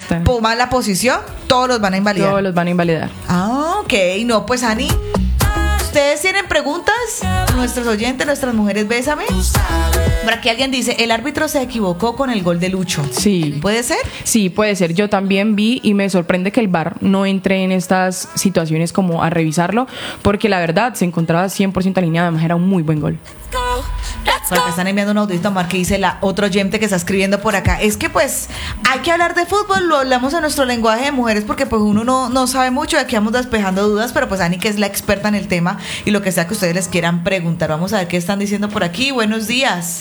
por mala posición, todos los van a invalidar. Todos los van a invalidar. Ah, ok. No, pues Ani, ¿ustedes tienen preguntas? Nuestros oyentes, nuestras mujeres, bésame. Por aquí alguien dice, el árbitro se equivocó con el gol de Lucho. Sí. ¿Puede ser? Sí, puede ser. Yo también vi y me sorprende que el VAR no entre en estas situaciones como a revisarlo, porque la verdad se encontraba 100% alineado, además era un muy buen gol. Por acá están enviando un audito a Mar que dice la otro oyente que está escribiendo por acá. Es que pues hay que hablar de fútbol, lo hablamos en nuestro lenguaje de mujeres porque pues uno no sabe mucho, aquí vamos despejando dudas, pero pues Ani que es la experta en el tema y lo que sea que ustedes les quieran preguntar. Vamos a ver qué están diciendo por aquí. Buenos días.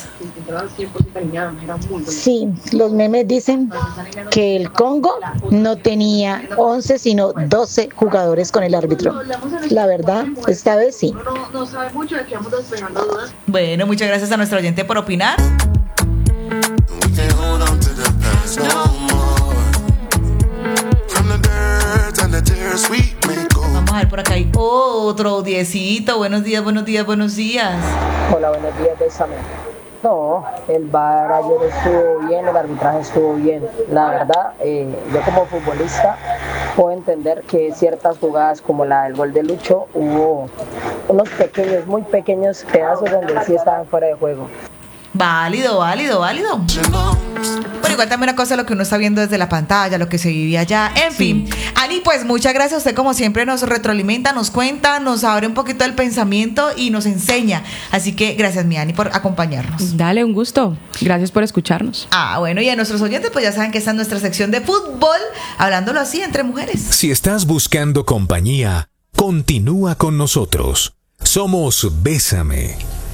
Sí, los memes dicen que el Congo no tenía 11 sino 12 jugadores con el árbitro. La verdad, esta vez sí. No sabe mucho, aquí vamos despejando dudas. Bueno, muchas gracias a nuestro oyente por opinar. Vamos a ver por acá hay otro audiecito. Buenos días, buenos días, buenos días. Hola, buenos días, bésame. No, el VAR ayer estuvo bien, el arbitraje estuvo bien. La verdad, yo como futbolista puedo entender que ciertas jugadas como la del gol de Lucho hubo unos pequeños, muy pequeños pedazos donde sí estaban fuera de juego. Válido. Pero igual también una cosa es lo que uno está viendo desde la pantalla, lo que se vivía allá. En fin, Ani, pues muchas gracias. Usted como siempre nos retroalimenta, nos cuenta, nos abre un poquito el pensamiento y nos enseña. Así que gracias, mi Ani, por acompañarnos. Dale, un gusto. Gracias por escucharnos. Bueno, y a nuestros oyentes pues ya saben que está en nuestra sección de fútbol, hablándolo así entre mujeres. Si estás buscando compañía, continúa con nosotros. Somos Bésame.